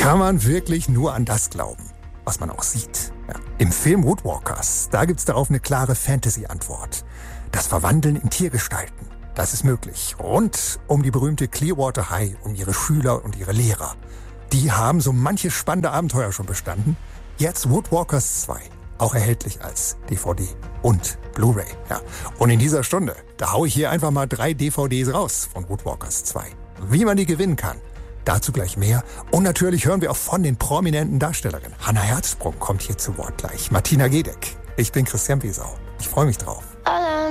Kann man wirklich nur an das glauben, was man auch sieht? Ja. Im Film Woodwalkers, da gibt's darauf eine klare Fantasy-Antwort. Das Verwandeln in Tiergestalten, das ist möglich. Rund um die berühmte Clearwater High, um ihre Schüler und ihre Lehrer. Die haben so manches spannende Abenteuer schon bestanden. Jetzt Woodwalkers 2, auch erhältlich als DVD und Blu-ray. Ja. Und in dieser Stunde, da hau ich hier einfach mal 3 DVDs raus von Woodwalkers 2. Wie man die gewinnen kann, dazu gleich mehr. Und natürlich hören wir auch von den prominenten Darstellerinnen. Hannah Herzsprung kommt hier zu Wort gleich. Martina Gedeck. Ich bin Christian Wiesau. Ich freue mich drauf.